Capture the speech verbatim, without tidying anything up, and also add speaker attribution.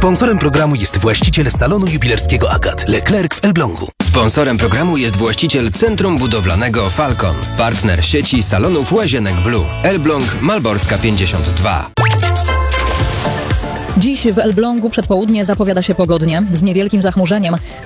Speaker 1: Sponsorem programu jest właściciel salonu jubilerskiego Agat, Leclerc w Elblągu.
Speaker 2: Sponsorem programu jest właściciel Centrum Budowlanego Falcon. Partner sieci salonów Łazienek Blue. Elbląg, Malborska pięćdziesiąt dwa.
Speaker 3: Dziś w Elblągu przedpołudnie zapowiada się pogodnie, z niewielkim zachmurzeniem.